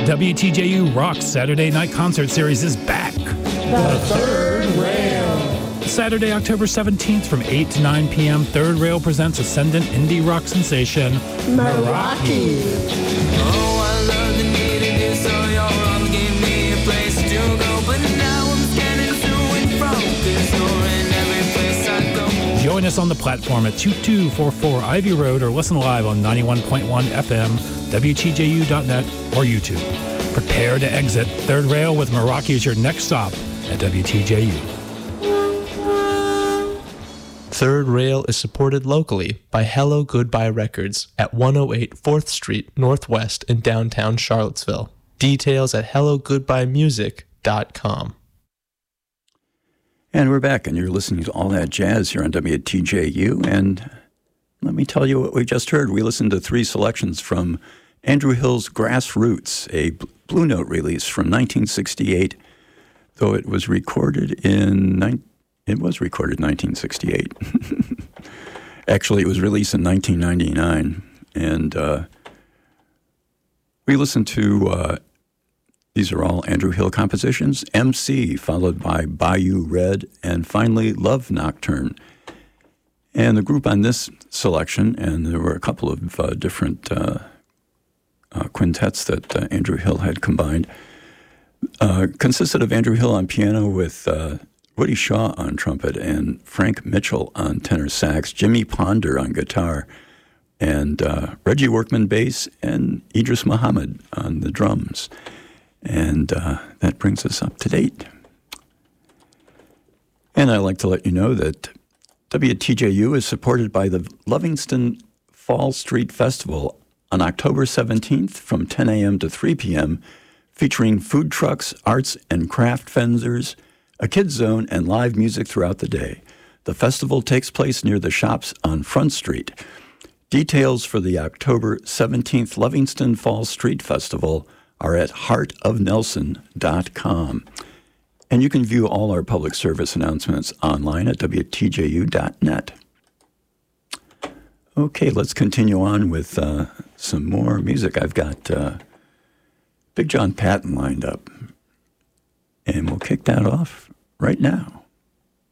WTJU Rock's Saturday Night Concert Series is back. The Third Rail. Saturday, October 17th from 8 to 9 p.m., Third Rail presents ascendant indie rock sensation, Meraki. Oh, I love the need of you, so your arms gave me a place to go. But now I'm scanning through and from this door in every place I go. Join us on the platform at 2244 Ivy Road or listen live on 91.1 FM, WTJU.net, or YouTube. Prepare to exit. Third Rail with Meraki is your next stop at WTJU. Third Rail is supported locally by Hello Goodbye Records at 108 4th Street Northwest in downtown Charlottesville. Details at hellogoodbyemusic.com. And we're back, and you're listening to All That Jazz here on WTJU. And let me tell you what we just heard. We listened to three selections from Andrew Hill's Grassroots, a Blue Note release from 1968, though it was recorded in 1968. Actually, it was released in 1999. And we listened to, these are all Andrew Hill compositions, MC, followed by Bayou Red, and finally Love Nocturne. And the group on this selection, and there were a couple of different quintets that Andrew Hill had combined, consisted of Andrew Hill on piano with Woody Shaw on trumpet and Frank Mitchell on tenor sax, Jimmy Ponder on guitar, and Reggie Workman bass, and Idris Muhammad on the drums. And that brings us up to date. And I'd like to let you know that WTJU is supported by the Livingston Fall Street Festival on October 17th from 10 a.m. to 3 p.m., featuring food trucks, arts and craft vendors, a kids zone, and live music throughout the day. The festival takes place near the shops on Front Street. Details for the October 17th Livingston Falls Street Festival are at heartofnelson.com. And you can view all our public service announcements online at WTJU.net. Okay, let's continue on with some more music. I've got Big John Patton lined up, and we'll kick that off right now.